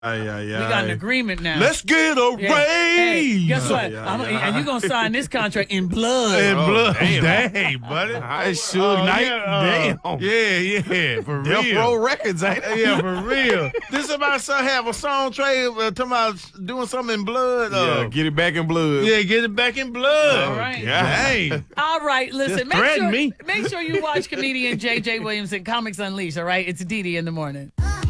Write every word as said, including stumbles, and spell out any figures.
Aye, aye, aye. We got an agreement now. Let's get a Yeah. Hey, raise. guess what? Aye, aye, I'm, aye. and you're going to sign this contract in blood. In Oh, blood. damn. Dang, buddy. I Suge Oh, Knight. yeah, uh, Damn. Yeah, yeah, for Death real. Row Records, ain't it? Yeah, for real. This is about to have a song trade uh, talking about doing something in blood. Uh, Yeah, get it back in blood. yeah, get it back in blood. All right. Dang. All right, listen. Just Make threaten sure, me. make sure you watch comedian J J Williamson, Comics Unleashed, all right? It's Dee Dee in the morning.